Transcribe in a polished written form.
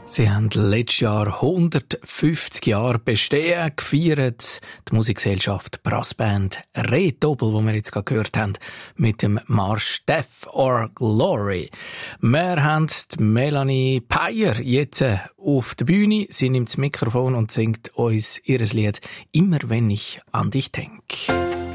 Sie haben letztes Jahr 150 Jahre Bestehen gefeiert. Die Musikgesellschaft Brassband Rehdoppel, die wir jetzt gerade gehört haben, mit dem Marsch Death or Glory. Wir haben die Melanie Peyer jetzt auf der Bühne. Sie nimmt das Mikrofon und singt uns ihr Lied «Immer wenn ich an dich denk».